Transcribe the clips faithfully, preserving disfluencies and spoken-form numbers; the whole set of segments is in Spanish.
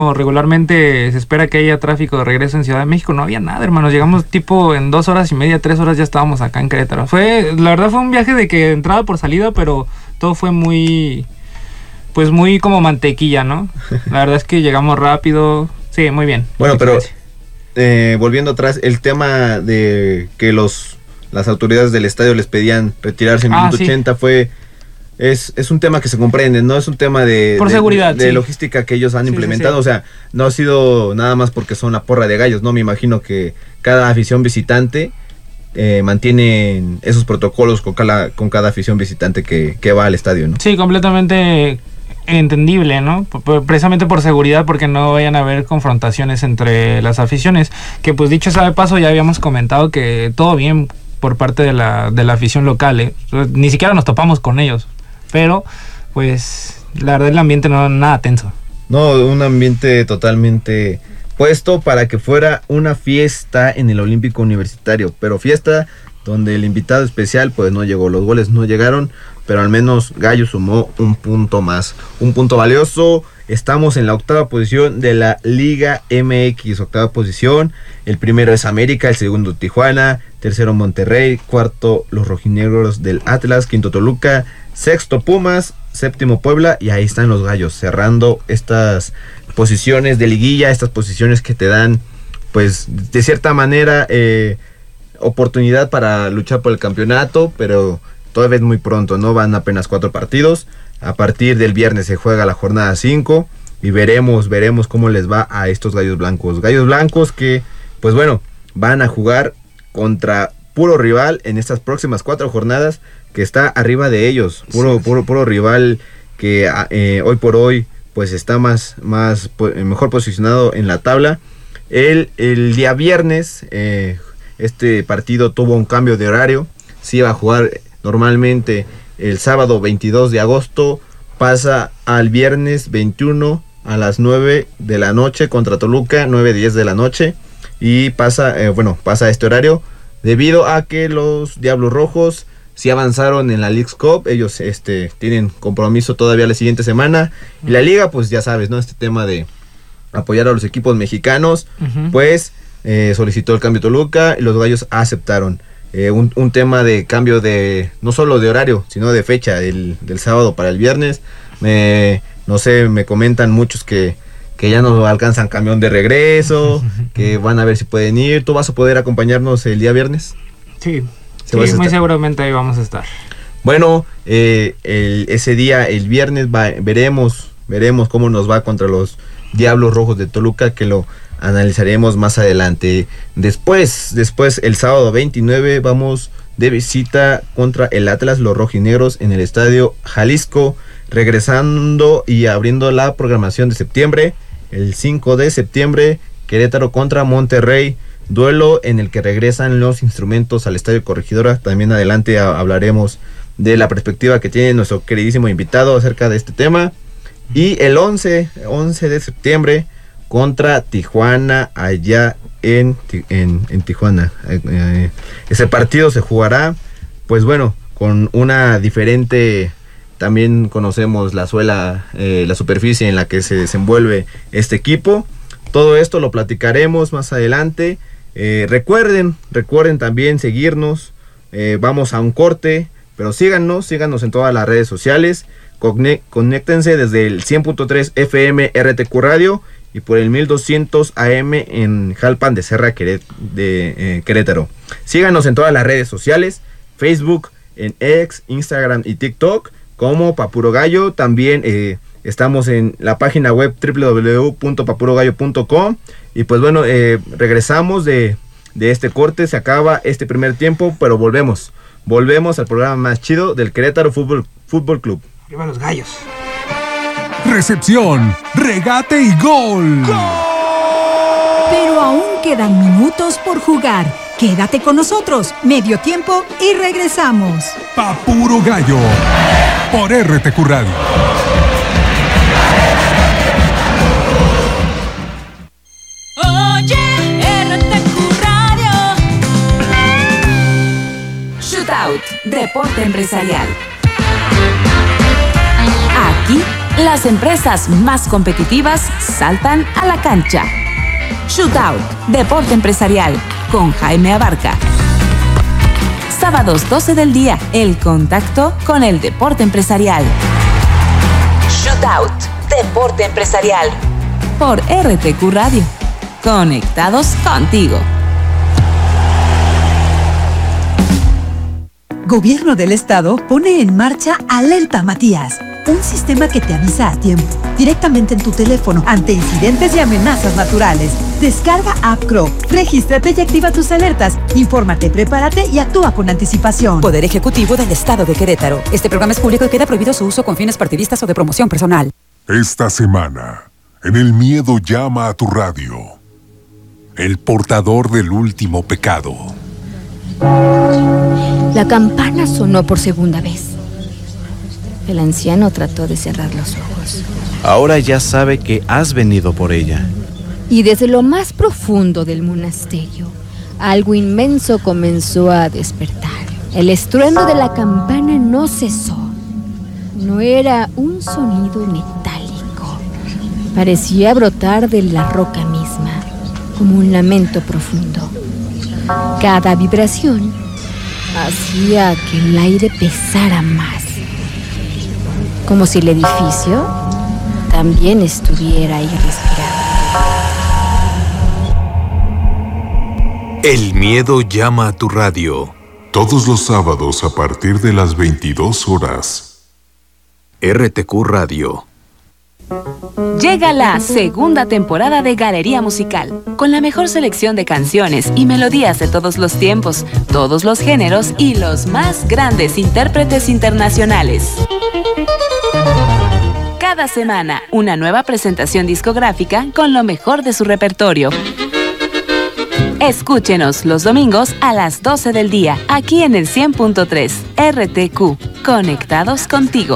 Regularmente se espera que haya tráfico de regreso en Ciudad de México. No había nada, hermanos. Llegamos tipo en dos horas y media, tres horas ya estábamos acá en Querétaro. Fue, la verdad fue un viaje de que entrada por salida, pero todo fue muy, pues muy como mantequilla, ¿no? La verdad es que llegamos rápido. Sí, muy bien. Bueno, pero eh, volviendo atrás, el tema de que los las autoridades del estadio les pedían retirarse en Ah, minuto sí. ochenta fue... Es, es un tema que se comprende, no es un tema de, Por de, seguridad, de sí. logística que ellos han Sí, sí, implementado, sí. o sea, no ha sido nada más porque son la porra de gallos, no, me imagino que cada afición visitante eh, mantiene esos protocolos con cada, con cada afición visitante que, que va al estadio, ¿no? Sí, completamente entendible, ¿no? P- p- Precisamente por seguridad, porque no vayan a haber confrontaciones entre las aficiones, que pues dicho sea de paso ya habíamos comentado que todo bien por parte de la, de la afición local, ¿eh? Ni siquiera nos topamos con ellos. Pero, pues, la verdad el ambiente no nada tenso. No, un ambiente totalmente puesto para que fuera una fiesta en el Olímpico Universitario, pero fiesta donde el invitado especial pues no llegó, los goles no llegaron, pero al menos Gallo sumó un punto más, un punto valioso. Estamos en la octava posición de la Liga M X, octava posición. El primero es América, el segundo Tijuana, tercero Monterrey, cuarto los rojinegros del Atlas, quinto Toluca, sexto Pumas, séptimo Puebla, y ahí están los Gallos cerrando estas posiciones de liguilla, estas posiciones que te dan pues de cierta manera eh, oportunidad para luchar por el campeonato, pero todavía es muy pronto, ¿no? Van apenas cuatro partidos. A partir del viernes se juega la jornada cinco y veremos, veremos cómo les va a estos Gallos Blancos. Gallos Blancos que, pues bueno, van a jugar contra puro rival en estas próximas cuatro jornadas que está arriba de ellos. Puro, puro, puro rival que eh, hoy por hoy pues está más, más mejor posicionado en la tabla. El, el día viernes eh, este partido tuvo un cambio de horario. Se iba a jugar normalmente el sábado veintidós de agosto, pasa al viernes veintiuno a las nueve de la noche contra Toluca, nueve diez de la noche, y pasa, eh, bueno, pasa este horario debido a que los Diablos Rojos sí avanzaron en la Leagues Cup. Ellos este, tienen compromiso todavía la siguiente semana, y la liga, pues ya sabes, ¿no? Este tema de apoyar a los equipos mexicanos, uh-huh. pues eh, solicitó el cambio Toluca y los Gallos aceptaron. Eh, un, un tema de cambio de, no solo de horario, sino de fecha, del, del sábado para el viernes. Me, no sé, me comentan muchos que, que ya no alcanzan camión de regreso, que van a ver si pueden ir. ¿Tú vas a poder acompañarnos el día viernes? Sí, sí muy seguramente ahí vamos a estar. Bueno, eh, el, ese día, el viernes, va, veremos, veremos cómo nos va contra los Diablos Rojos de Toluca, que lo analizaremos más adelante. Después, después el sábado veintinueve vamos de visita contra el Atlas, los rojinegros, en el Estadio Jalisco, regresando y abriendo la programación de septiembre. El cinco de septiembre, Querétaro contra Monterrey, duelo en el que regresan los instrumentos al Estadio Corregidora. También adelante a, hablaremos de la perspectiva que tiene nuestro queridísimo invitado acerca de este tema. Y el once de septiembre contra Tijuana, allá en, en, en Tijuana. Eh, eh, ese partido se jugará, pues bueno, con una diferente, también conocemos la suela, eh, la superficie en la que se desenvuelve este equipo. Todo esto lo platicaremos más adelante. Eh, recuerden, recuerden también seguirnos. Eh, vamos a un corte, pero síganos, síganos en todas las redes sociales. Conéctense desde el cien punto tres F M R T Q Radio y por el mil doscientos A M en Jalpan de Serra de eh, Querétaro. Síganos en todas las redes sociales, Facebook, en X, Instagram y TikTok como Papuro Gallo. También eh, estamos en la página web doble u doble u doble u punto papuro gallo punto com. Y pues bueno, eh, regresamos de, de este corte, se acaba este primer tiempo, pero volvemos, volvemos al programa más chido del Querétaro Fútbol, Fútbol Club. ¡Arriba los Gallos! Recepción, regate y gol. ¡Gol! Pero aún quedan minutos por jugar. Quédate con nosotros, medio tiempo y regresamos. Papuro Gallo, por R T Q Radio. Oye, R T Q Radio. Shootout, deporte empresarial. Aquí Las empresas más competitivas saltan a la cancha. Shootout, deporte empresarial, con Jaime Abarca. Sábados doce del día, el contacto con el deporte empresarial. Shootout, deporte empresarial. Por R T Q Radio. Conectados contigo. Gobierno del Estado pone en marcha Alerta Matías, un sistema que te avisa a tiempo, directamente en tu teléfono, ante incidentes y amenazas naturales. Descarga App Crow, regístrate y activa tus alertas. Infórmate, prepárate y actúa con anticipación. Poder Ejecutivo del Estado de Querétaro. Este programa es público y queda prohibido su uso con fines partidistas o de promoción personal. Esta semana, en El Miedo Llama a tu Radio, el portador del último pecado. La campana sonó por segunda vez. El anciano trató de cerrar los ojos. Ahora ya sabe que has venido por ella. Y desde lo más profundo del monasterio, algo inmenso comenzó a despertar. El estruendo de la campana no cesó. No era un sonido metálico. Parecía brotar de la roca misma, como un lamento profundo. Cada vibración hacía que el aire pesara más, como si el edificio también estuviera ahí respirando. El miedo llama a tu radio. Todos los sábados a partir de las veintidós horas. R T Q Radio. Llega la segunda temporada de Galería Musical, con la mejor selección de canciones y melodías de todos los tiempos, todos los géneros y los más grandes intérpretes internacionales. Cada semana, una nueva presentación discográfica con lo mejor de su repertorio. Escúchenos los domingos a las doce del día, aquí en el cien punto tres, R T Q, conectados contigo.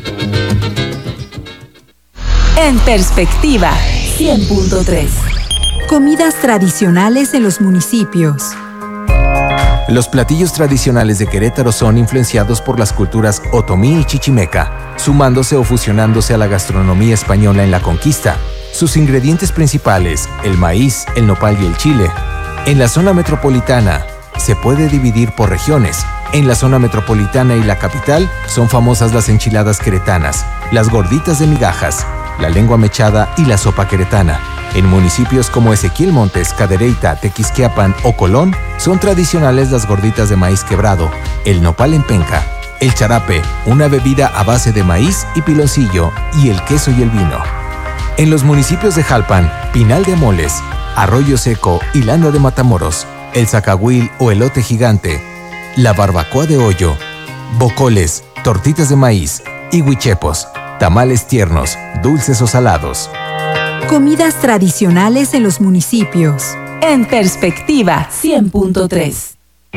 En perspectiva, cien punto tres. Comidas tradicionales en los municipios. Los platillos tradicionales de Querétaro son influenciados por las culturas otomí y chichimeca, sumándose o fusionándose a la gastronomía española en la conquista. Sus ingredientes principales, el maíz, el nopal y el chile. En la zona metropolitana, se puede dividir por regiones. En la zona metropolitana y la capital, son famosas las enchiladas queretanas, las gorditas de migajas, la lengua mechada y la sopa queretana. En municipios como Ezequiel Montes, Cadereyta, Tequisquiapan o Colón, son tradicionales las gorditas de maíz quebrado, el nopal en penca, el charape, una bebida a base de maíz y piloncillo, y el queso y el vino. En los municipios de Jalpan, Pinal de Moles, Arroyo Seco y Lano de Matamoros, el zacahuil o elote gigante, la barbacoa de hoyo, bocoles, tortitas de maíz y huichepos, tamales tiernos, dulces o salados. Comidas tradicionales en los municipios. En perspectiva, cien punto tres.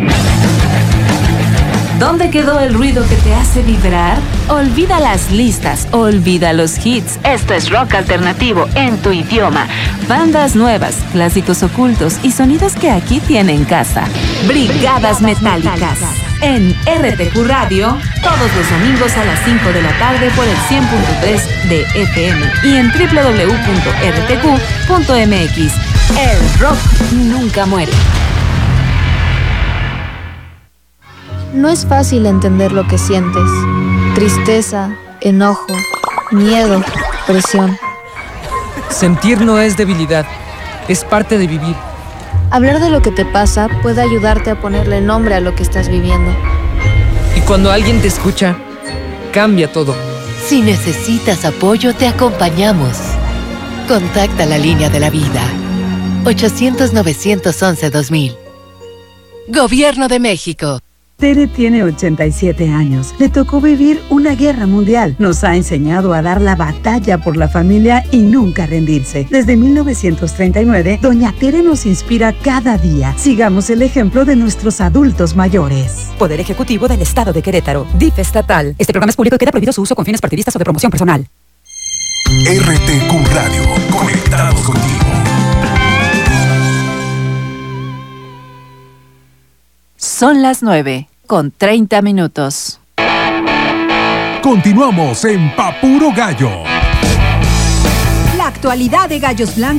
¿Dónde quedó el ruido que te hace vibrar? Olvida las listas, olvida los hits. Esto es rock alternativo en tu idioma. Bandas nuevas, clásicos ocultos y sonidos que aquí tienen casa. Brigadas Metálicas. En R T Q Radio, todos los domingos a las cinco de la tarde por el cien punto tres de F M y en doble u doble u doble u punto r t q punto m x. El rock nunca muere. No es fácil entender lo que sientes. Tristeza, enojo, miedo, presión. Sentir no es debilidad, es parte de vivir. Hablar de lo que te pasa puede ayudarte a ponerle nombre a lo que estás viviendo. Y cuando alguien te escucha, cambia todo. Si necesitas apoyo, te acompañamos. Contacta la línea de la vida. ochocientos, novecientos once, dos mil. Gobierno de México. Tere tiene ochenta y siete años. Le tocó vivir una guerra mundial. Nos ha enseñado a dar la batalla por la familia y nunca rendirse. Desde mil novecientos treinta y nueve, Doña Tere nos inspira cada día. Sigamos el ejemplo de nuestros adultos mayores. Poder Ejecutivo del Estado de Querétaro. D I F estatal. Este programa es público y queda prohibido su uso con fines partidistas o de promoción personal. R T Q Radio. Conectados contigo. Son las nueve con treinta minutos. Continuamos en Pa' Puro Gallo. La actualidad de Gallos Blancos